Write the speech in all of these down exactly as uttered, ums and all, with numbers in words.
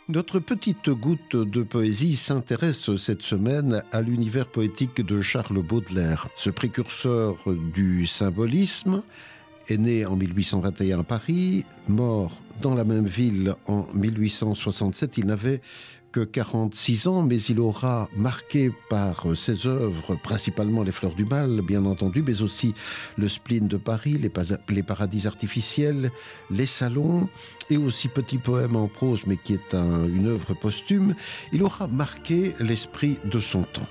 Notre petite goutte de poésie s'intéresse cette semaine à l'univers poétique de Charles Baudelaire. Ce précurseur du symbolisme est né en mille huit cent vingt et un à Paris, mort dans la même ville en mille huit cent soixante-sept. Il n'avait que quarante-six ans, mais il aura marqué par ses œuvres, principalement Les Fleurs du Mal, bien entendu, mais aussi Le Spleen de Paris, Les, pas- les Paradis artificiels, Les Salons, et aussi Petit poème en prose, mais qui est un- une œuvre posthume. Il aura marqué l'esprit de son temps.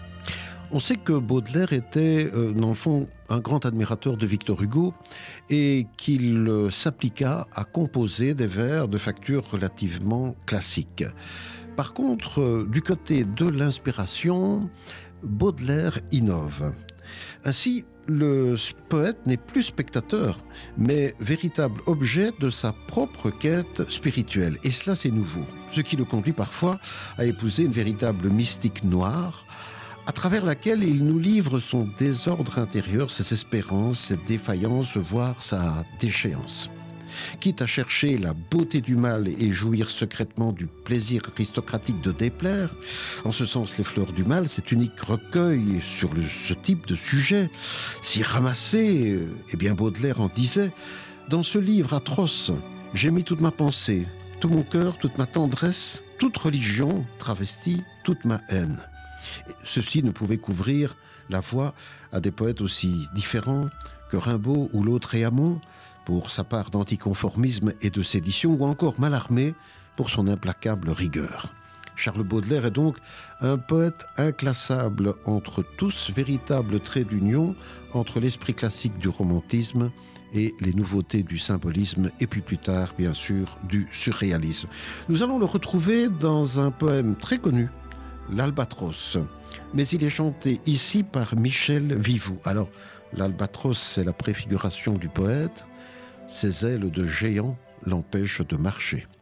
On sait que Baudelaire était, euh, dans le fond, un grand admirateur de Victor Hugo et qu'il euh, s'appliqua à composer des vers de facture relativement classique. Par contre, euh, du côté de l'inspiration, Baudelaire innove. Ainsi, le poète n'est plus spectateur, mais véritable objet de sa propre quête spirituelle. Et cela, c'est nouveau, ce qui le conduit parfois à épouser une véritable mystique noire, à travers laquelle il nous livre son désordre intérieur, ses espérances, ses défaillances, voire sa déchéance. Quitte à chercher la beauté du mal et jouir secrètement du plaisir aristocratique de déplaire, en ce sens Les Fleurs du Mal, cet unique recueil sur le- ce type de sujet, si ramassé, euh, eh bien Baudelaire en disait « Dans ce livre atroce, j'ai mis toute ma pensée, tout mon cœur, toute ma tendresse, toute religion travestie, toute ma haine. » Ceci ne pouvait couvrir la voie à des poètes aussi différents que Rimbaud ou Lautréamont pour sa part d'anticonformisme et de sédition, ou encore Mallarmé pour son implacable rigueur. Charles Baudelaire est donc un poète inclassable entre tous, véritable trait d'union entre l'esprit classique du romantisme et les nouveautés du symbolisme, et puis plus tard, bien sûr, du surréalisme. Nous allons le retrouver dans un poème très connu, L'Albatros, mais il est chanté ici par Michel Vivou. Alors, l'Albatros, c'est la préfiguration du poète. Ses ailes de géant l'empêchent de marcher.